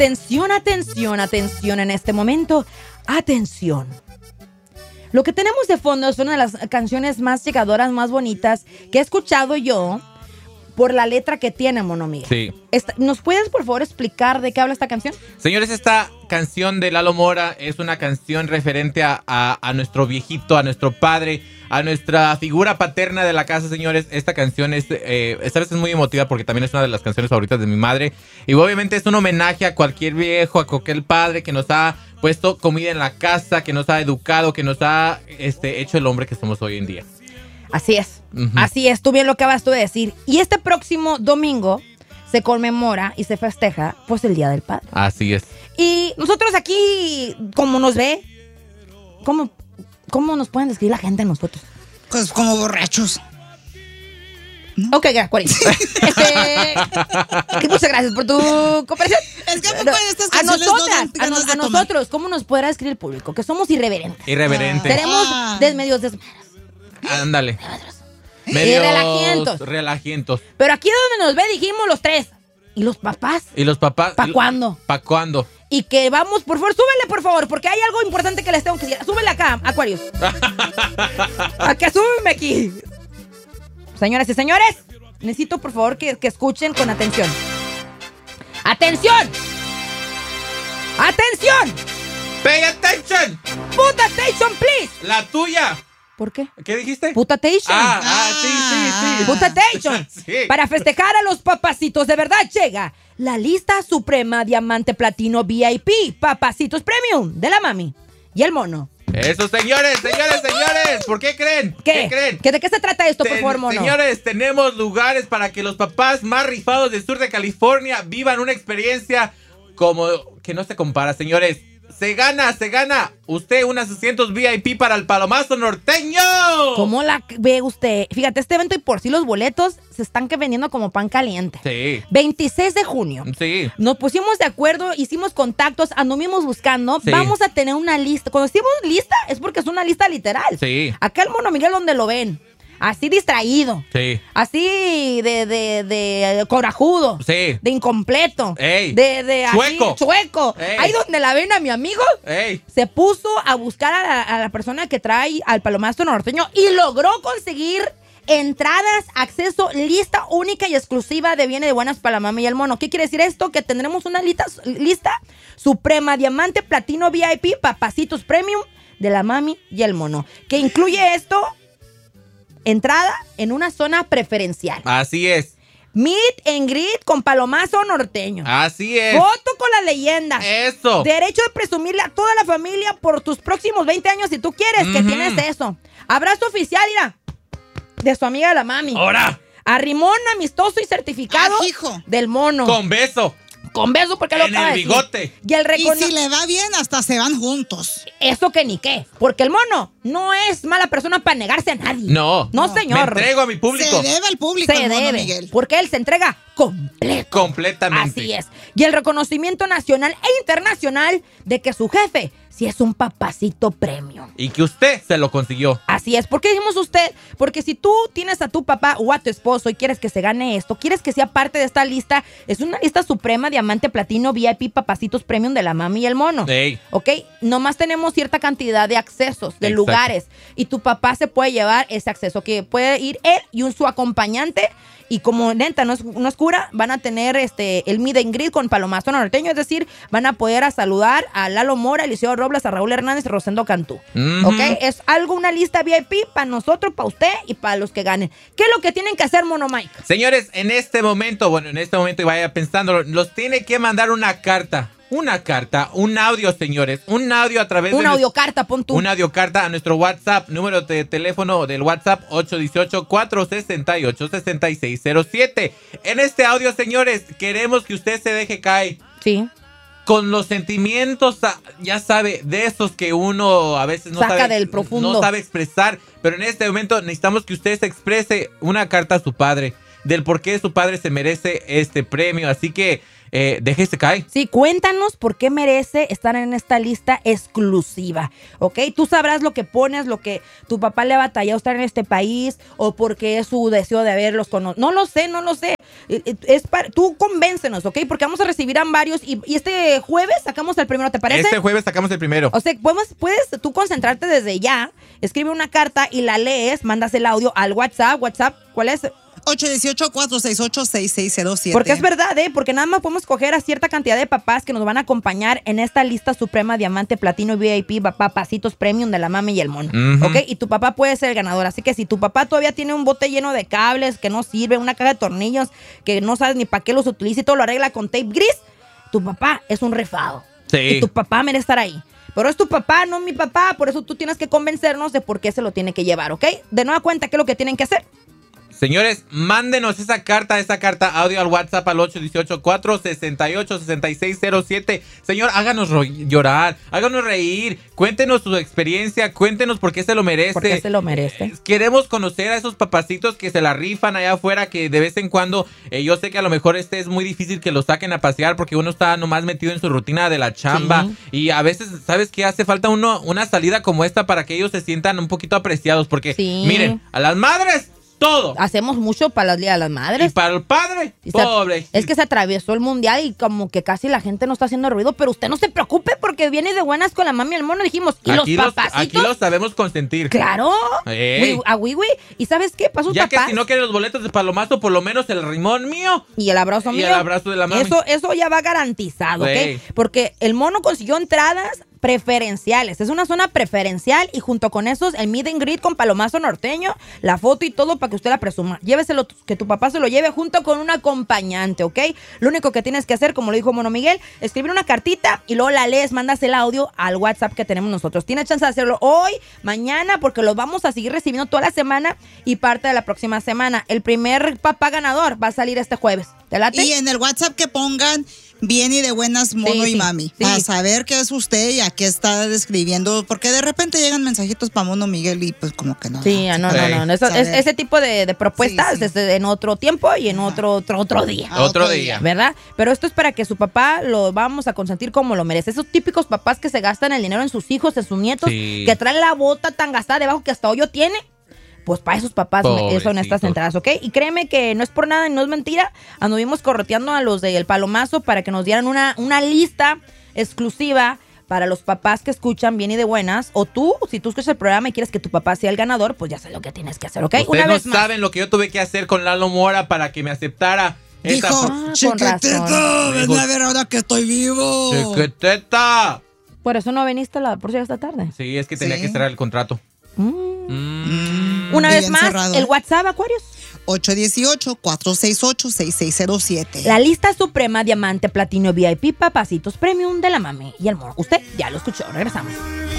Atención, atención, atención en este momento. Atención. Lo que tenemos de fondo es una de las canciones más llegadoras, más bonitas que he escuchado yo por la letra que tiene, Mono Miguel. Sí. ¿Nos puedes, por favor, explicar de qué habla esta canción? Señores, esta canción de Lalo Mora es una canción referente a nuestro viejito, a nuestro padre, a nuestra figura paterna de la casa, señores. Esta canción esta vez es muy emotiva porque también es una de las canciones favoritas de mi madre. Y obviamente es un homenaje a cualquier viejo, a cualquier padre que nos ha puesto comida en la casa, que nos ha educado, que nos ha hecho el hombre que somos hoy en día. Así es, así es, tú bien lo acabas tú de decir. Y este próximo domingo se conmemora y se festeja, pues, el Día del Padre. Así es. Y nosotros aquí, ¿cómo nos ve? ¿Cómo nos pueden describir la gente a nosotros? Pues como borrachos. ¿No? Ok, gracias. Muchas gracias por tu cooperación. Es que estas canciones a nosotros, ¿cómo nos podrá describir el público? Que somos irreverentes. Irreverentes. Tenemos medios desmaros. Ándale. Y relajientos. Relajientos. Pero aquí donde nos ve dijimos los tres. ¿Y los papás? ¿Y los papás? ¿Para cuándo? ¿Para cuándo? Y que vamos, por favor, súbele, por favor, porque hay algo importante que les tengo que decir. Súbele acá, Aquarius. Acá, súbeme aquí. Señoras y señores, necesito, por favor, que escuchen con atención. ¡Atención! ¡Atención! ¡Pay attention! ¡Put attention, please! ¡La tuya! ¿Por qué? ¿Qué dijiste? Putatation. Sí. Putatation. Sí. Para festejar a los papacitos de verdad llega la lista suprema Diamante Platino VIP Papacitos Premium de la mami y el mono. Eso, señores. ¿Por qué creen? ¿Qué creen? ¿De qué se trata esto, por favor, mono? Señores, tenemos lugares para que los papás más rifados del sur de California vivan una experiencia como que no se compara, señores. Se gana usted unos asientos VIP para el Palomazo Norteño. ¿Cómo la ve usted? Fíjate, este evento y por sí los boletos se están vendiendo como pan caliente. Sí. 26 de junio. Sí. Nos pusimos de acuerdo, hicimos contactos, anduvimos buscando. Sí. Vamos a tener una lista. Cuando decimos lista es porque es una lista literal. Sí. Acá el Mono Miguel donde lo ven. Así distraído. Sí. Así de corajudo. Sí. De incompleto. Ey. De chueco. Ey. Ahí donde la ven a mi amigo. Ey. Se puso a buscar a la persona que trae al Palomazo Norteño y logró conseguir entradas, acceso, lista única y exclusiva de Viene de Buenas para la Mami y el Mono. ¿Qué quiere decir esto? Que tendremos una lista suprema, Diamante, Platino, VIP, Papacitos Premium de la Mami y el Mono. Que incluye esto... Entrada en una zona preferencial. Así es. Meet and greet con Palomazo Norteño. Así es. Foto con las leyendas. Eso. Derecho de presumirle a toda la familia por tus próximos 20 años si tú quieres, que tienes eso. Abrazo oficial, mira, de su amiga la mami. ¡Ahora! Arrimón amistoso y certificado del mono. Con beso. Con beso porque lo en el bigote. Y si le va bien, hasta se van juntos. Eso que ni qué. Porque el mono no es mala persona para negarse a nadie. No, señor. Me entrego a mi público. Se debe al público, se debe, Miguel. porque él se entrega completamente. Así es. Y el reconocimiento nacional e internacional de que su jefe sí es un papacito premium. Y que usted se lo consiguió. Así es. ¿Por qué dijimos usted? Porque si tú tienes a tu papá o a tu esposo y quieres que se gane esto, quieres que sea parte de esta lista, es una lista suprema, Diamante, Platino, VIP, Papacitos Premium de la Mami y el Mono. Ey. ¿Ok? Nomás tenemos cierta cantidad de accesos, de lugares. Y tu papá se puede llevar ese acceso, que puede ir él y su acompañante. Y como neta no es cura, van a tener el meet and greet con Palomazo Norteño, es decir, van a poder saludar a Lalo Mora, a Eliseo Robles, a Raúl Hernández y Rosendo Cantú. ¿Ok? Es algo, una lista VIP para nosotros, para usted y para los que ganen. ¿Qué es lo que tienen que hacer, Mono Mike? Señores, en este momento y vaya pensando, los tiene que mandar una carta, un audio, señores, un audio a través una audiocarta, pon tú. Una audiocarta a nuestro WhatsApp, número de teléfono del WhatsApp 818-468-6607. En este audio, señores, queremos que usted se deje caer. Sí. Con los sentimientos, ya sabe, de esos que uno a veces no saca del profundo. No sabe expresar, pero en este momento necesitamos que usted se exprese una carta a su padre, del por qué su padre se merece este premio. Así que déjese caer. Sí, cuéntanos por qué merece estar en esta lista exclusiva, ¿ok? Tú sabrás lo que pones, lo que tu papá le ha batallado estar en este país o porque es su deseo de haberlos conocido. No lo sé. Tú convéncenos, ¿ok? Porque vamos a recibir a varios y este jueves sacamos el primero, ¿te parece? Este jueves sacamos el primero. O sea, puedes tú concentrarte desde ya, escribe una carta y la lees, mandas el audio al WhatsApp, ¿cuál es? 818-468-6607. Porque es verdad, porque nada más podemos escoger a cierta cantidad de papás que nos van a acompañar en esta lista suprema, diamante, platino, VIP, papacitos premium de la mami y el mono, ¿ok? Y tu papá puede ser el ganador, así que si tu papá todavía tiene un bote lleno de cables que no sirve, una caja de tornillos que no sabes ni para qué los utiliza y todo lo arregla con tape gris, tu papá es un rifado. Sí. Y tu papá merece estar ahí. Pero es tu papá, no mi papá, por eso tú tienes que convencernos de por qué se lo tiene que llevar, ¿ok? De nueva cuenta, ¿qué es lo que tienen que hacer? Señores, mándenos esa carta audio al WhatsApp al 818-468-6607. Señor, háganos llorar, háganos reír, cuéntenos su experiencia, cuéntenos por qué se lo merece. ¿Por qué se lo merece? Queremos conocer a esos papacitos que se la rifan allá afuera, que de vez en cuando, yo sé que a lo mejor es muy difícil que lo saquen a pasear porque uno está nomás metido en su rutina de la chamba. Sí. Y a veces, ¿sabes qué? Hace falta una salida como esta para que ellos se sientan un poquito apreciados porque, miren, a las madres... Todo. Hacemos mucho para los días de las madres. Y para el padre, pobre. Es que se atravesó el mundial y como que casi la gente no está haciendo ruido, pero usted no se preocupe porque viene de buenas con la mami y el mono. Dijimos, ¿y aquí los papacitos? Aquí los sabemos consentir. Claro. A Wiwi. ¿Y sabes qué? Para sus ya papás. Que si no quieren los boletos de palomazo, por lo menos el rimón mío. Y el abrazo mío. Y el abrazo de la mami. Eso ya va garantizado, ¿ok? Porque el mono consiguió entradas preferenciales. Es una zona preferencial y junto con esos el meet and greet con palomazo norteño, la foto y todo para que usted la presuma. Lléveselo, que tu papá se lo lleve junto con un acompañante, ¿ok? Lo único que tienes que hacer, como lo dijo Mono Miguel, escribir una cartita y luego la lees, mandas el audio al WhatsApp que tenemos nosotros. Tienes chance de hacerlo hoy, mañana, porque los vamos a seguir recibiendo toda la semana y parte de la próxima semana. El primer papá ganador va a salir este jueves. ¿Te late? Y en el WhatsApp que pongan bien y de buenas mono y mami. Para saber qué es usted y a qué está describiendo. Porque de repente llegan mensajitos para Mono Miguel y pues como que no. Sí, no. Ese tipo de propuestas en otro tiempo y en otro día. Otro día. ¿Verdad? Pero esto es para que su papá lo vamos a consentir como lo merece. Esos típicos papás que se gastan el dinero en sus hijos, en sus nietos, que traen la bota tan gastada debajo que hasta hoyo tiene. Pues para esos papás son estas entradas, ¿ok? Y créeme que no es por nada y no es mentira. Anduvimos correteando a los del Palomazo para que nos dieran una lista exclusiva para los papás que escuchan bien y de buenas. O tú, si tú escuchas el programa y quieres que tu papá sea el ganador, pues ya sabes lo que tienes que hacer, ¿ok? Ustedes no saben lo que yo tuve que hacer con Lalo Mora para que me aceptara. Dijo, chiquitita, ven a ver ahora que estoy vivo. Chiquitita. Por eso no viniste por si esta tarde. Sí, es que tenía que cerrar el contrato. Una vez más, cerrado. El WhatsApp, Aquarius. 818-468-6607. La lista suprema, diamante, platino, VIP, papacitos premium de la mami y el mono. Usted ya lo escuchó. Regresamos.